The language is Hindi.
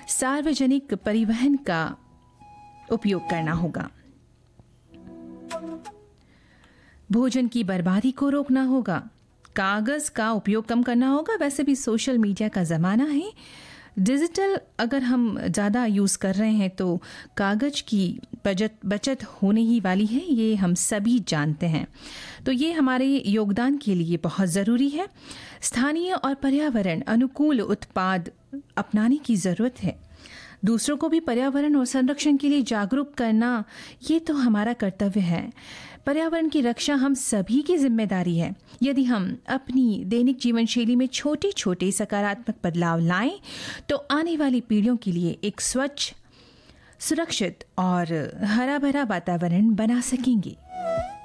सार्वजनिक परिवहन का उपयोग करना होगा। भोजन की बर्बादी को रोकना होगा। कागज़ का उपयोग कम करना होगा। वैसे भी सोशल मीडिया का ज़माना है, डिजिटल अगर हम ज़्यादा यूज़ कर रहे हैं तो कागज़ की बचत होने ही वाली है, ये हम सभी जानते हैं। तो ये हमारे योगदान के लिए बहुत ज़रूरी है। स्थानीय और पर्यावरण अनुकूल उत्पाद अपनाने की ज़रूरत है। दूसरों को भी पर्यावरण और संरक्षण के लिए जागरूक करना, ये तो हमारा कर्तव्य है। पर्यावरण की रक्षा हम सभी की जिम्मेदारी है। यदि हम अपनी दैनिक जीवन शैली में छोटे छोटे सकारात्मक बदलाव लाएं तो आने वाली पीढ़ियों के लिए एक स्वच्छ, सुरक्षित और हरा भरा वातावरण बना सकेंगे।